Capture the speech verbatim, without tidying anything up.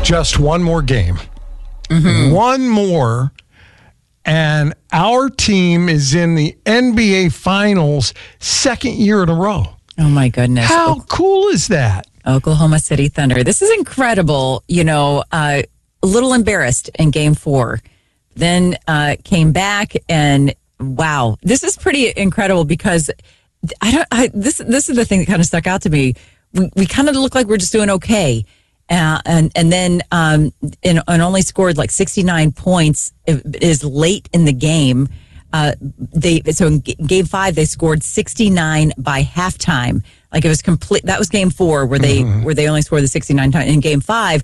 just one more game. Mm-hmm. One more, and our team is in the N B A Finals second year in a row. Oh, my goodness. How o- cool is that? Oklahoma City Thunder. This is incredible. You know, uh, a little embarrassed in game four. Then uh, came back, and wow, this is pretty incredible because I don't. I, this this is the thing that kind of stuck out to me. We we kind of look like we're just doing okay. Uh, and and then um, and, and only scored like sixty-nine points is late in the game. Uh, they so in game five they scored sixty-nine by halftime. Like it was complete. That was game four where they mm-hmm. where they only scored the sixty-nine times. In game five